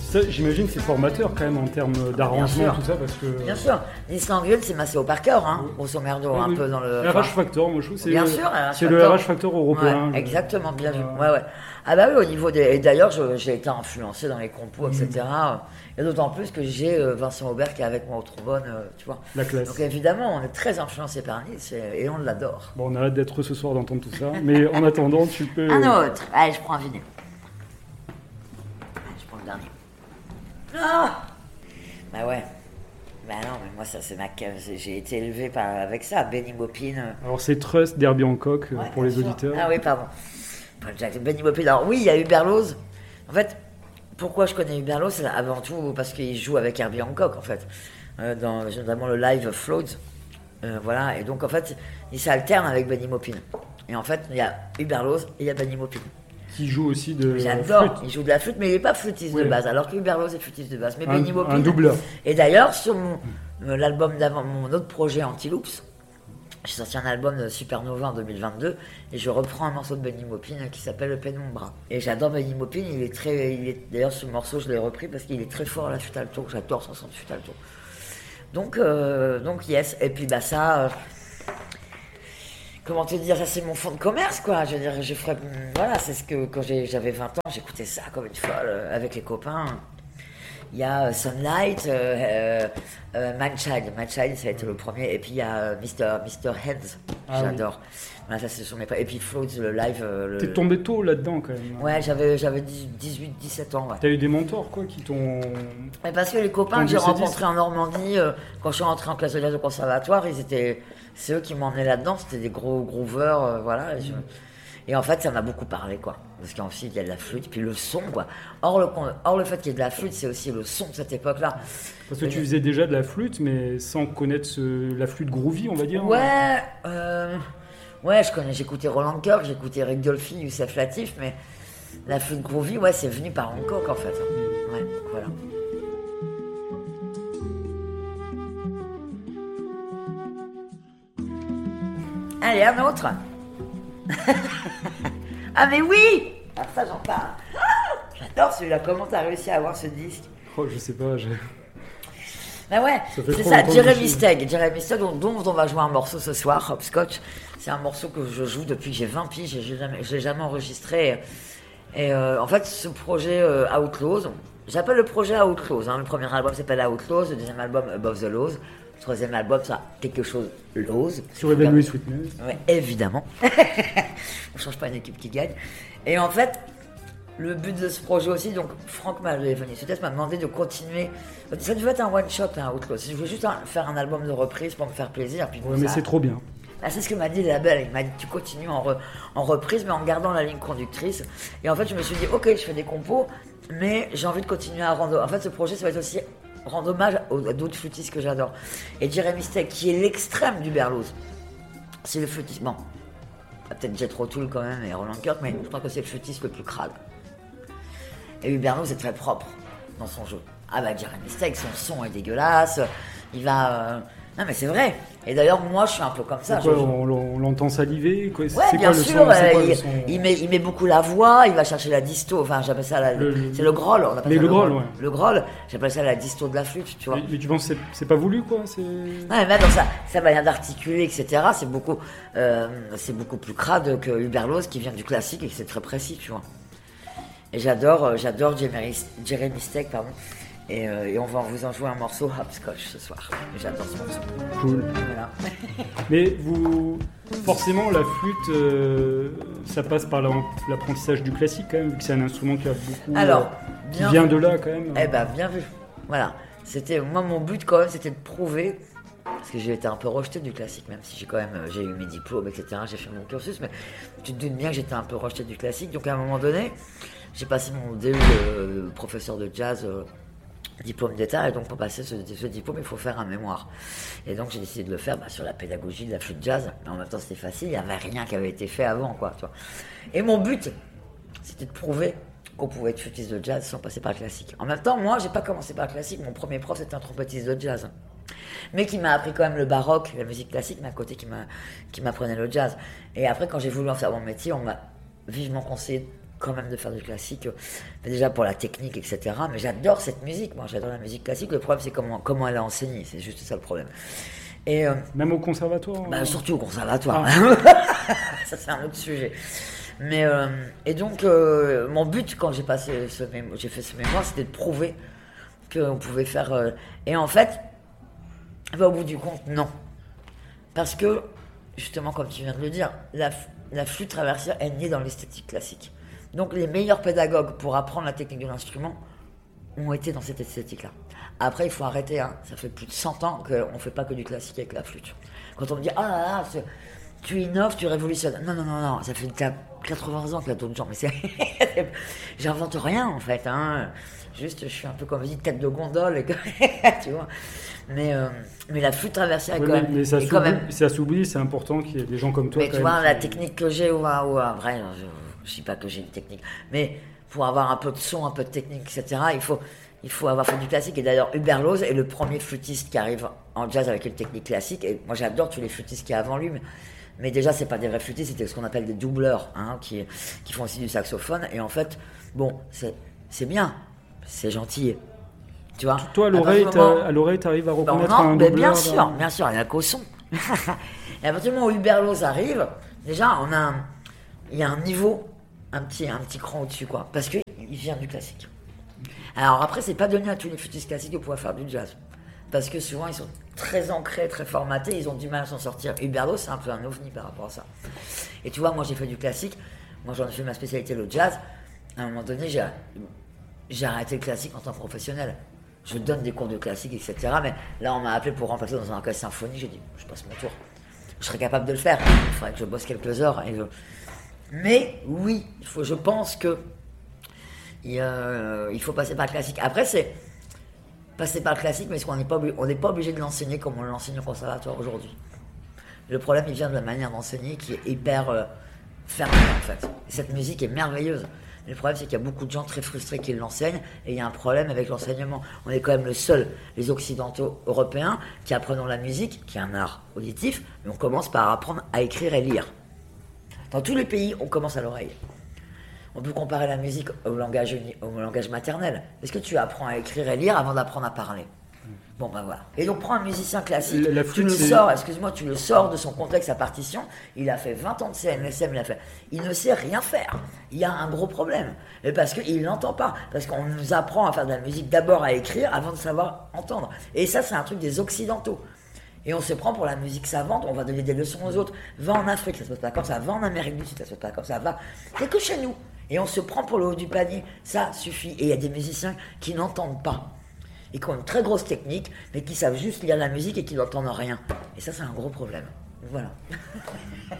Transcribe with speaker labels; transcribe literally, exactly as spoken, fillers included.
Speaker 1: Ça, j'imagine que c'est formateur quand même en termes d'arrangement, tout ça, parce que...
Speaker 2: Bien sûr. L'East Anglian, c'est Maceo Parker, hein, mmh. grosso merdo, oui, un oui. peu dans le...
Speaker 1: R H Factor, moi je trouve, c'est,
Speaker 2: bien sûr,
Speaker 1: c'est le R H Factor européen.
Speaker 2: Ouais, exactement, bien vu. Ouais, ouais. Ah bah oui, au niveau des... Et d'ailleurs, je, j'ai été influencé dans les compos, mmh. et cetera. Et d'autant plus que j'ai Vincent Aubert qui est avec moi au trombone, tu vois.
Speaker 1: La classe.
Speaker 2: Donc évidemment, on est très influencé par Nice et, et on l'adore.
Speaker 1: Bon, on a hâte d'être ce soir d'entendre tout ça, mais en attendant, tu peux...
Speaker 2: Un autre. Allez, je prends un vinyle. Je prends le dernier. Ah bah ouais. Bah non, mais moi, ça, c'est ma cave. J'ai été élevé par, avec ça, Benny Maupin.
Speaker 1: Alors, c'est Trust d'Herbie Hancock, ouais, pour les sûr. Auditeurs.
Speaker 2: Ah oui, pardon. Benny Maupin. Alors, oui, il y a Hubert Lawes. En fait, pourquoi je connais Hubert Lawes ? C'est avant tout parce qu'il joue avec Herbie Hancock, en fait. Euh, dans, notamment le live Floats. Euh, voilà. Et donc, en fait, il s'alterne avec Benny Maupin. Et en fait, il y a Hubert Lawes et il y a Benny Maupin.
Speaker 1: Qui joue aussi de
Speaker 2: J'adore,
Speaker 1: flûte.
Speaker 2: Il joue de la flûte, mais il n'est pas flûtiste oui. de base, alors que Hubert Lawes est flûtiste de base. Mais
Speaker 1: un,
Speaker 2: Benny Maupin.
Speaker 1: Un doubleur.
Speaker 2: Et d'ailleurs, sur mon, euh, l'album d'avant, mon autre projet Anti-Loops, j'ai sorti un album de Supernova en deux mille vingt-deux, et je reprends un morceau de Benny Maupin qui s'appelle Penumbra. Et j'adore Benny Maupin, il est très. Il est, d'ailleurs, ce morceau, je l'ai repris parce qu'il est très fort à la flûte alto, j'adore son son de flûte alto. Donc, euh, donc, yes, et puis bah ça. Euh, Comment te dire, ça c'est mon fond de commerce quoi, je veux dire, je ferais, voilà, c'est ce que quand j'ai, j'avais vingt ans, j'écoutais ça comme une folle euh, avec les copains. Il y a euh, Sunlight, euh, euh, Manchild, Manchild ça a été le premier, et puis il y a euh, Mister Mister Heads, ah, j'adore. Oui. Voilà, ça c'est sur mes et puis Floats, le live. Euh, le...
Speaker 1: T'es tombé tôt là-dedans quand même.
Speaker 2: Ouais, j'avais, j'avais dix-huit dix-sept ans. Ouais.
Speaker 1: T'as eu des mentors quoi qui t'ont.
Speaker 2: Mais parce que les copains que j'ai rencontrés en Normandie, euh, quand je suis rentré en classe de jazz au conservatoire, ils étaient. C'est eux qui m'emmenaient là-dedans, c'était des gros grooveurs, euh, voilà. Et, je... et en fait, ça m'a beaucoup parlé, quoi. Parce qu'ensuite, il y a de la flûte, puis le son, quoi. Or, le, Or, le fait qu'il y ait de la flûte, c'est aussi le son de cette époque-là.
Speaker 1: Parce que et tu faisais déjà de la flûte, mais sans connaître ce... la flûte groovy, on va dire.
Speaker 2: Ouais, euh... ouais, je connais, j'écoutais Roland Kirk, j'écoutais Rick Dolphy, Youssef Latif, mais la flûte groovy, ouais, c'est venu par Hancock, en fait. Ouais, voilà. Allez, un autre. Ah mais oui. Ah ça j'en parle. Ah, j'adore celui-là. Comment t'as réussi à avoir ce disque ?
Speaker 1: Oh je sais pas. J'ai...
Speaker 2: Bah ouais, ça c'est ça. Jeremy Steig, Jeremy Steig dont, dont on va jouer un morceau ce soir. Hopscotch. C'est un morceau que je joue depuis que j'ai vingt piges. Je l'ai jamais, je l'ai jamais enregistré. Et euh, en fait, ce projet euh, Outlaws, j'appelle le projet Outlaws. Hein. Le premier album s'appelle Outlaws, le deuxième album Above the Laws. Le troisième album, ça quelque chose Laws.
Speaker 1: Sur Evaluate Sweetness.
Speaker 2: Oui, évidemment. On change pas une équipe qui gagne. Et en fait, le but de ce projet aussi, donc Franck m'a demandé de continuer. Ça devait être un one-shot, un Outlaws. Je voulais juste un, faire un album de reprise pour me faire plaisir. Puis
Speaker 1: oui, mais
Speaker 2: ça,
Speaker 1: c'est trop bien.
Speaker 2: Là, c'est ce que m'a dit le label. Il m'a dit tu continues en, re, en reprise, mais en gardant la ligne conductrice. Et en fait, je me suis dit, ok, je fais des compos, mais j'ai envie de continuer à rendre. En fait, ce projet, ça va être aussi rendre hommage à d'autres flûtistes que j'adore. Et Jeremy Steig, qui est l'extrême du Hubert Lawes, c'est le flûtiste. Bon, peut-être Jethro Tull quand même et Roland Kirk, mais je crois que c'est le flûtiste le plus crade. Et Hubert Lawes est très propre dans son jeu. Ah bah Jeremy Steig, son son est dégueulasse. Il va. Euh... Non mais c'est vrai. Et d'ailleurs moi je suis un peu comme ça.
Speaker 1: Quoi, on, on l'entend saliver quoi.
Speaker 2: Ouais,
Speaker 1: c'est
Speaker 2: bien
Speaker 1: quoi,
Speaker 2: sûr.
Speaker 1: le son,
Speaker 2: euh,
Speaker 1: quoi,
Speaker 2: il,
Speaker 1: le son...
Speaker 2: il, met, il met beaucoup la voix. Il va chercher la disto. Enfin j'appelle ça la,
Speaker 1: le,
Speaker 2: c'est le groll. On appelle
Speaker 1: mais
Speaker 2: ça
Speaker 1: le groll, ouais.
Speaker 2: Le groll. J'appelle ça la disto de la flûte, tu vois.
Speaker 1: Mais, mais tu penses que c'est, c'est pas voulu quoi c'est...
Speaker 2: Ouais, mais dans sa, sa manière d'articuler, et cetera. C'est beaucoup, euh, c'est beaucoup plus crade que Hubert Lawes qui vient du classique et que c'est très précis, tu vois. Et j'adore, j'adore Jeremy, Jeremy Steig, pardon. Et, euh, et on va vous en jouer un morceau Hopscotch ce soir. Et j'adore ce morceau.
Speaker 1: Cool.
Speaker 2: Voilà.
Speaker 1: Mais vous, forcément, la flûte, euh, ça passe par la, l'apprentissage du classique quand même, vu que c'est un instrument qui a beaucoup,
Speaker 2: Alors,
Speaker 1: euh,
Speaker 2: bien
Speaker 1: qui vient
Speaker 2: vu.
Speaker 1: de là quand même.
Speaker 2: Eh ben, bien vu. Voilà. C'était moi mon but quand même, c'était de prouver. Parce que j'ai été un peu rejeté du classique, même si j'ai quand même j'ai eu mes diplômes, et cetera. J'ai fait mon cursus, mais tu te doutes bien que j'étais un peu rejeté du classique. Donc à un moment donné, j'ai passé mon D U de, de professeur de jazz. Euh, diplôme d'état, et donc pour passer ce, ce diplôme il faut faire un mémoire, et donc j'ai décidé de le faire bah, sur la pédagogie de la flûte jazz, mais en même temps c'était facile, il n'y avait rien qui avait été fait avant quoi, tu vois. Et mon but c'était de prouver qu'on pouvait être flûtiste de jazz sans passer par le classique. En même temps moi j'ai pas commencé par le classique, mon premier prof c'était un trompettiste de jazz, mais qui m'a appris quand même le baroque, la musique classique, mais à côté qui, m'a, qui m'apprenait le jazz. Et après quand j'ai voulu en faire mon métier, on m'a vivement conseillé quand même de faire du classique, mais déjà pour la technique, et cetera. Mais j'adore cette musique, moi j'adore la musique classique. Le problème c'est comment, comment elle est enseignée, c'est juste ça le problème. Et, euh,
Speaker 1: Même au conservatoire
Speaker 2: bah, surtout au conservatoire,
Speaker 1: ah.
Speaker 2: Ça c'est un autre sujet. Mais, euh, et donc euh, mon but quand j'ai, passé ce mémo- j'ai fait ce mémoire, c'était de prouver qu'on pouvait faire... Euh, et en fait, bah, au bout du compte, non. Parce que, justement, comme tu viens de le dire, la, la flûte traversière est née dans l'esthétique classique. Donc les meilleurs pédagogues pour apprendre la technique de l'instrument ont été dans cette esthétique-là. Après, il faut arrêter, hein. Ça fait plus de cent ans qu'on ne fait pas que du classique avec la flûte. Quand on me dit « Ah là là, c'est... tu innoves, tu révolutionnes ». Non, non, non, non, ça fait quatre-vingts ans qu'il y a d'autres gens, mais c'est... J'invente rien, en fait, hein. Juste, je suis un peu, comme je dis, tête de gondole, et que... tu vois. Mais, euh, mais la flûte traversière est
Speaker 1: oui,
Speaker 2: quand
Speaker 1: mais,
Speaker 2: même...
Speaker 1: Mais ça,
Speaker 2: est quand même...
Speaker 1: ça s'oublie, c'est important qu'il y ait des gens comme toi.
Speaker 2: Mais
Speaker 1: quand
Speaker 2: tu
Speaker 1: même,
Speaker 2: vois,
Speaker 1: qui...
Speaker 2: la technique que j'ai, ou, ou vrai, je ne dis pas que j'ai une technique, mais pour avoir un peu de son, un peu de technique, et cetera, il faut... Il faut avoir fait du classique. Et d'ailleurs, Hubert Lose est le premier flûtiste qui arrive en jazz avec une technique classique. Et moi, j'adore tous les flûtistes qu'il y a avant lui. Mais, mais déjà, c'est pas des vrais flûtistes, c'était ce qu'on appelle des doubleurs, hein, qui, qui font aussi du saxophone. Et en fait, bon, c'est, c'est bien, c'est gentil. Tu vois.
Speaker 1: Toi, à l'oreille, moment, à l'oreille, t'arrives à reconnaître ben non, un doubleur.
Speaker 2: Bien sûr, dans... bien sûr, il n'y a qu'au son. Et à partir du moment où Hubert Lose arrive, déjà, on a, un, il y a un niveau, un petit, un petit cran au-dessus, quoi, parce qu'il vient du classique. Alors après, c'est pas donné à tous les flûtistes classiques de pouvoir faire du jazz. Parce que souvent, ils sont très ancrés, très formatés, ils ont du mal à s'en sortir. Hubert Lose, c'est un peu un ovni par rapport à ça. Et tu vois, moi, j'ai fait du classique. Moi, j'en ai fait ma spécialité, le jazz. À un moment donné, j'ai, j'ai arrêté le classique en tant que professionnel. Je donne des cours de classique, et cetera. Mais là, on m'a appelé pour remplacer dans un orchestre symphonique. J'ai dit, je passe mon tour. Je serais capable de le faire. Il faudrait que je bosse quelques heures. Et je... Mais oui, il faut, je pense que Il, euh, il faut passer par le classique. Après, c'est passer par le classique, mais on n'est pas, on n'est pas obligé de l'enseigner comme on l'enseigne au conservatoire aujourd'hui. Le problème, il vient de la manière d'enseigner qui est hyper euh, fermée, en fait. Et cette musique est merveilleuse. Mais le problème, c'est qu'il y a beaucoup de gens très frustrés qui l'enseignent, et il y a un problème avec l'enseignement. On est quand même le seul, les occidentaux européens, qui apprennent la musique, qui est un art auditif, mais on commence par apprendre à écrire et lire. Dans tous les pays, on commence à l'oreille. On peut comparer la musique au langage, uni, au langage maternel. Est-ce que tu apprends à écrire et lire avant d'apprendre à parler ? Bon, ben voilà. Et donc, prends un musicien classique, la, la flûte, tu le c'est... sors, excuse-moi, tu le sors de son contexte, sa partition. Il a fait vingt ans de C N S M, il a fait. Il ne sait rien faire. Il y a un gros problème. Et parce qu'il n'entend pas. Parce qu'on nous apprend à faire de la musique d'abord à écrire avant de savoir entendre. Et ça, c'est un truc des Occidentaux. Et on se prend pour la musique savante, on va donner des leçons aux autres. Va en Afrique, ça se passe pas comme ça. Va en Amérique du Sud, ça se passe pas comme ça. Va. C'est que chez nous. Et on se prend pour le haut du panier. Ça suffit. Et il y a des musiciens qui n'entendent pas. Et qui ont une très grosse technique, mais qui savent juste lire la musique et qui n'entendent rien. Et ça, c'est un gros problème. Voilà.